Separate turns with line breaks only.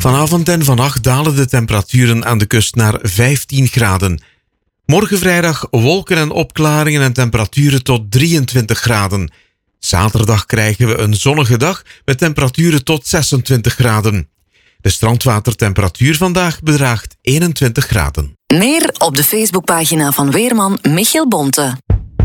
Vanavond en vannacht dalen de temperaturen aan de kust naar 15 graden. Morgen vrijdag wolken en opklaringen en temperaturen tot 23 graden. Zaterdag krijgen we een zonnige dag met temperaturen tot 26 graden. De strandwatertemperatuur vandaag bedraagt 21 graden.
Meer op de Facebookpagina van weerman Michiel Bonte.